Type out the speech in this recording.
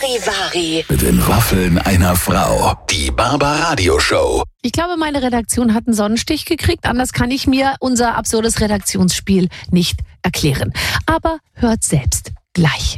Charivari. Mit den Waffeln einer Frau. Die Barbaradio-Show. Ich glaube, meine Redaktion hat einen Sonnenstich gekriegt. Anders kann ich mir unser absurdes Redaktionsspiel nicht erklären. Aber hört selbst gleich.